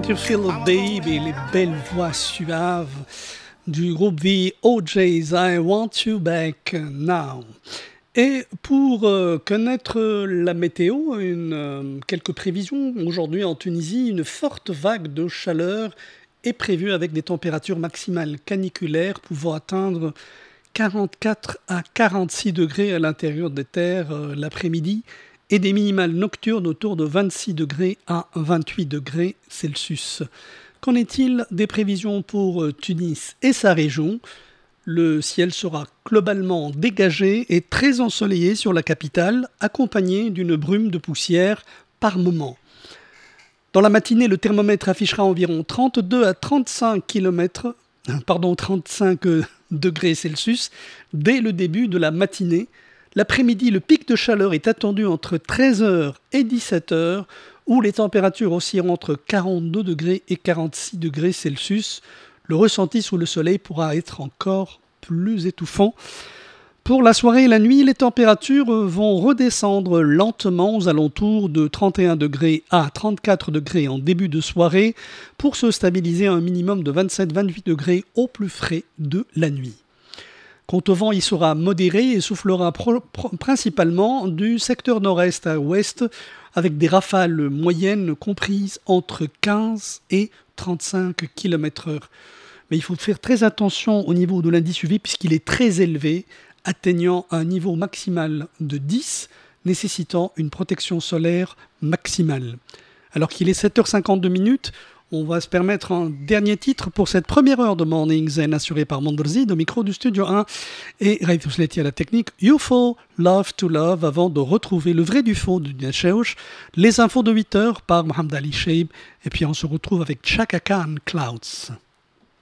Can't You Feel It Baby, les belles voix suaves du groupe The OJs, I Want You Back Now. Et pour connaître la météo, quelques prévisions. Aujourd'hui en Tunisie, une forte vague de chaleur est prévue avec des températures maximales caniculaires pouvant atteindre 44 à 46 degrés à l'intérieur des terres l'après-midi et des minimales nocturnes autour de 26 degrés à 28 degrés Celsius. Qu'en est-il des prévisions pour Tunis et sa région ? Le ciel sera globalement dégagé et très ensoleillé sur la capitale, accompagné d'une brume de poussière par moment. Dans la matinée, le thermomètre affichera environ 32 à 35 degrés Celsius dès le début de la matinée. L'après-midi, le pic de chaleur est attendu entre 13h et 17h, où les températures oscilleront entre 42 degrés et 46 degrés Celsius. Le ressenti sous le soleil pourra être encore plus étouffant. Pour la soirée et la nuit, les températures vont redescendre lentement aux alentours de 31 degrés à 34 degrés en début de soirée pour se stabiliser à un minimum de 27-28 degrés au plus frais de la nuit. Quant au vent, il sera modéré et soufflera principalement du secteur nord-est à ouest avec des rafales moyennes comprises entre 15 et 35 km/h. Mais il faut faire très attention au niveau de l'indice UV puisqu'il est très élevé, atteignant un niveau maximal de 10, nécessitant une protection solaire maximale. Alors qu'il est 7h52, on va se permettre un dernier titre pour cette première heure de Morning Zen assurée par Mondrzid au micro du Studio 1 et Raif Tousleti à la technique. UFO, Love to Love, avant de retrouver le vrai du faux du Nasheuch, les infos de 8h par Mohamed Ali Sheib, et puis on se retrouve avec Chaka Khan, Clouds.